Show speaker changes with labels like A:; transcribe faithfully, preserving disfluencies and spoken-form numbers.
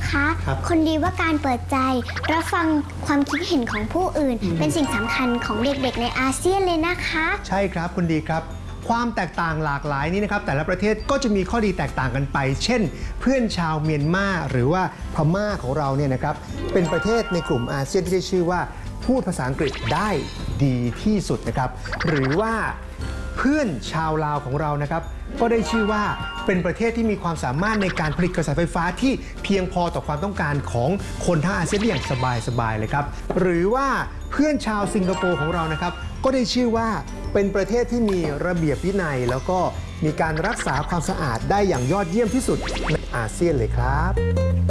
A: คะ คนดีว่าการเปิดใจรับฟังความคิดเห็นของผู้อื่นเป็นสิ่งสำคัญของเด็กๆในอาเซียนเลยนะคะ
B: ใช่ครับคุณดีครับความแตกต่างหลากหลายนี้นะครับแต่ละประเทศก็จะมีข้อดีแตกต่างกันไปเช่นเพื่อนชาวเมียนมาหรือว่าพม่าของเราเนี่ยนะครับเป็นประเทศในกลุ่มอาเซียนที่ได้ชื่อว่าพูดภาษาอังกฤษได้ดีที่สุดนะครับหรือว่าเพื่อนชาวลาวของเรานะครับก็ได้ชื่อว่าเป็นประเทศที่มีความสามารถในการผลิตกระแสไฟฟ้าที่เพียงพอต่อความต้องการของคนทั้งอาเซียนได้อย่างสบายๆเลยครับหรือว่าเพื่อนชาวสิงคโปร์ของเรานะครับก็ได้ชื่อว่าเป็นประเทศที่มีระเบียบวินัยแล้วก็มีการรักษาความสะอาดได้อย่างยอดเยี่ยมที่สุดในอาเซียนเลยครับ